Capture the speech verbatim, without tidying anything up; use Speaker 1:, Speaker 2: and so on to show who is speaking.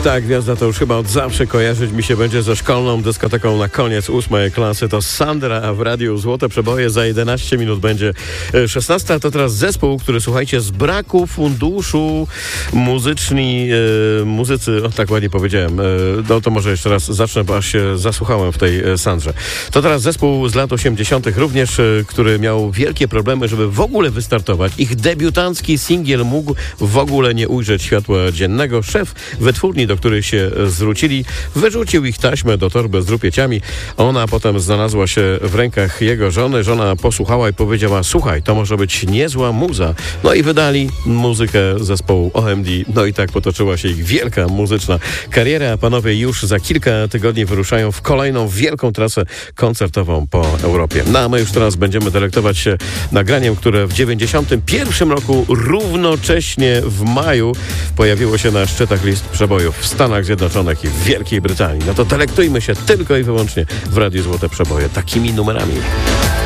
Speaker 1: Ta gwiazda to już chyba od zawsze kojarzyć mi się będzie ze szkolną dyskoteką na koniec ósmej klasy. To Sandra, a w radiu Złote Przeboje za jedenaście minut będzie szesnasta. To teraz zespół, który, słuchajcie, z braku funduszu muzyczni, e, muzycy, o tak ładnie powiedziałem, e, no to może jeszcze raz zacznę, bo aż się zasłuchałem w tej e, Sandrze. To teraz zespół z lat osiemdziesiątych również, e, który miał wielkie problemy, żeby w ogóle wystartować. Ich debiutancki singiel mógł w ogóle nie ujrzeć światła dziennego. Szef wytwórni, do których się zwrócili, wyrzucił ich taśmę do torby z rupieciami. Ona potem znalazła się w rękach jego żony. Żona posłuchała i powiedziała: słuchaj, to może być niezła muza. No i wydali muzykę zespołu O M D. No i tak potoczyła się ich wielka muzyczna kariera. A panowie już za kilka tygodni wyruszają w kolejną wielką trasę koncertową po Europie. No a my już teraz będziemy delektować się nagraniem, które w dziewięćdziesiątym pierwszym roku równocześnie w maju pojawiło się na szczytach list przebojów w Stanach Zjednoczonych i w Wielkiej Brytanii. No to delektujmy się tylko i wyłącznie w Radiu Złote Przeboje takimi numerami.